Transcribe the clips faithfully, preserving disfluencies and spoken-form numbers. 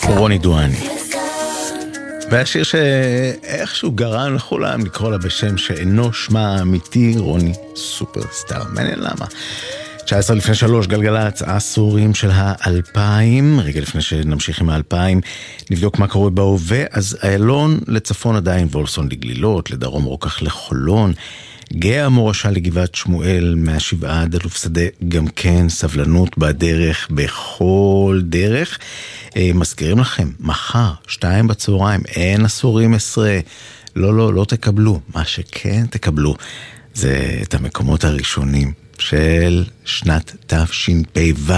רוני דואני. והשיר שאיכשהו גרם לכולם לקרוא לה בשם שאינו שמה האמיתי, רוני סופרסטאר. מעניין למה. תשע עשרה לפני שלוש, גלגלצ, העשורים של האלפיים. רגע לפני שנמשיך עם האלפיים, נבדוק מה קורה בהווה. אז איילון לצפון עדיין וולסון לגלילות, לדרום רוקח לחולון, גאה מורשה לגבעת שמואל, מהשבעה עד אלוף שדה, גם כן סבלנות בדרך, בכל דרך. אה, מזכירים לכם, מחר, שתיים בצהריים, אין עשורים עשרה, לא, לא, לא תקבלו. מה שכן תקבלו, זה את המקומות הראשונים של שנת תשפ"ו,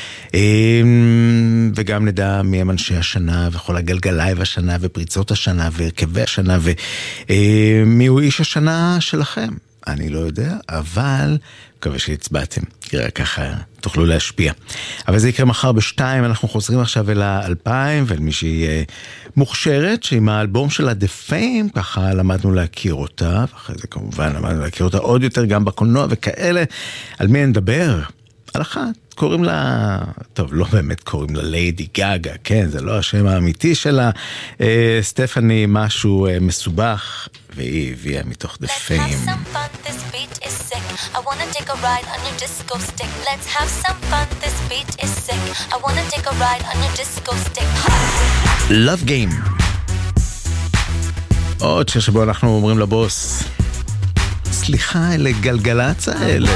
וגם נדע מי הם אנשי השנה וכל הגלגלי השנה ופריצות השנה והרכבי השנה ומי הוא איש השנה שלכם. אני לא יודע, אבל מקווה שהצבעתם, ככה, ככה תוכלו להשפיע. אבל זה יקרה מחר בשתיים. אנחנו חוזרים עכשיו אל האלפיים ואל מישהי מוכשרת שעם האלבום שלה The Fame ככה למדנו להכיר אותה, ואחרי זה כמובן למדנו להכיר אותה עוד יותר גם בקולנוע וכאלה. על מי נדבר? על אחת, קוראים לה, טוב, לא באמת קוראים לה ליידי גאגה, כן, זה לא השם האמיתי שלה, אה, סטפני משהו אה, מסובך, והיא הביאה מתוך The Fame. I wanna take a ride on your disco stick. Let's have some fun, this beat is sick. I wanna take a ride on your disco stick. Love Game. עוד ששבו אנחנו אומרים לבוס, סליחה, אלה גלגלצ האלה.